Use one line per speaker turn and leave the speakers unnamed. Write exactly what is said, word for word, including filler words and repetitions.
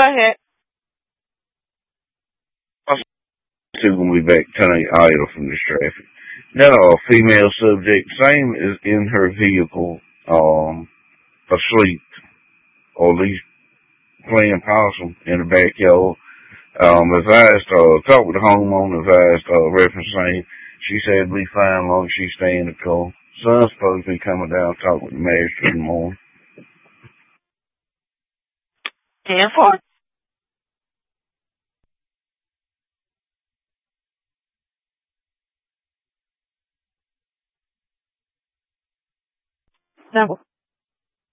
ahead.
I'm still gonna be back tonight idle from this traffic. Now, a female subject, same as in her vehicle, um, asleep, or at least playing possum in the backyard. Um, advised, uh, talked with the homeowner, advised, uh, reference same. She said it'd be fine as long as she stay in the car. Son's supposed to be coming down, talk with the master in the morning.
ten four. Number